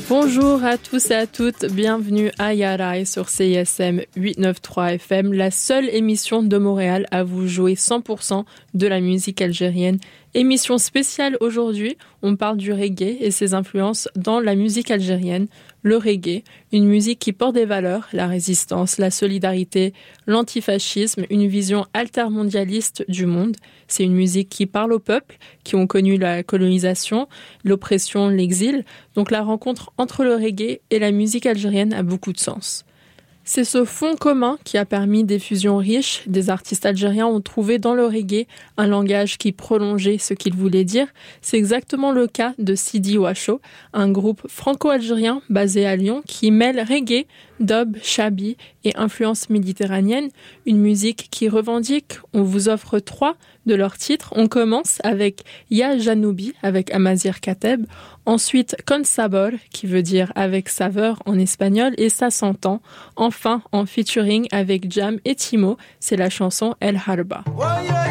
Bonjour à tous et à toutes, bienvenue à Yarai sur CISM 893 FM, la seule émission de Montréal à vous jouer 100% de la musique algérienne. Émission spéciale aujourd'hui, on parle du reggae et ses influences dans la musique algérienne. Le reggae, une musique qui porte des valeurs, la résistance, la solidarité, l'antifascisme, une vision altermondialiste du monde. C'est une musique qui parle aux peuples qui ont connu la colonisation, l'oppression, l'exil. Donc la rencontre entre le reggae et la musique algérienne a beaucoup de sens. C'est ce fond commun qui a permis des fusions riches. Des artistes algériens ont trouvé dans le reggae un langage qui prolongeait ce qu'il voulait dire. C'est exactement le cas de Sidi Ouacho, un groupe franco-algérien basé à Lyon qui mêle reggae, dub, shabi et influence méditerranéenne. Une musique qui revendique. On vous offre 3 de leurs titres. On commence avec Ya Janoubi avec Amazir Kateb. Ensuite, Con Sabor, qui veut dire avec saveur en espagnol, et ça s'entend. Enfin, en featuring avec Jam et Timo, c'est la chanson El Harba.